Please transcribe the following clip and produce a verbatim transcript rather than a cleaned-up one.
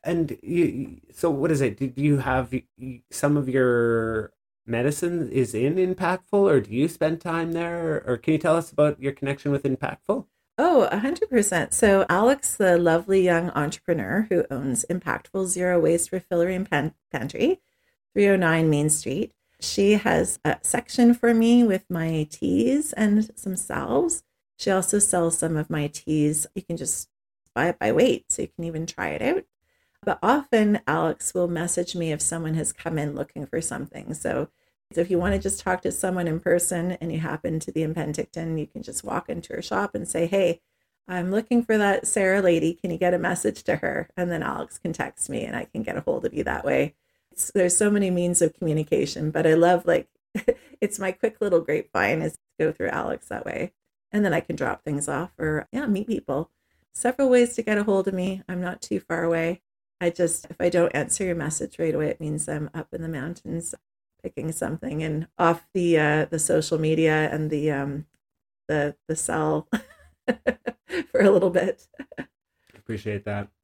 And you, so what is it? Do you have y- some of your medicine is in Impactful, or do you spend time there? Or can you tell us about your connection with Impactful? Oh, one hundred percent. So, Alex, the lovely young entrepreneur who owns Impactful Zero Waste Refillery and Pan- Pantry, three oh nine Main Street, she has a section for me with my teas and some salves. She also sells some of my teas. You can just buy it by weight, so you can even try it out. But often Alex will message me if someone has come in looking for something. So, so if you want to just talk to someone in person and you happen to be in Penticton, you can just walk into her shop and say, "Hey, I'm looking for that Sarah lady. Can you get a message to her?" And then Alex can text me and I can get a hold of you that way. It's, there's so many means of communication, but I love like it's my quick little grapevine is to go through Alex that way. And then I can drop things off or yeah, meet people. Several ways to get a hold of me. I'm not too far away. I just, if I don't answer your message right away, it means I'm up in the mountains picking something and off the uh, the social media and the um, the the cell for a little bit. Appreciate that.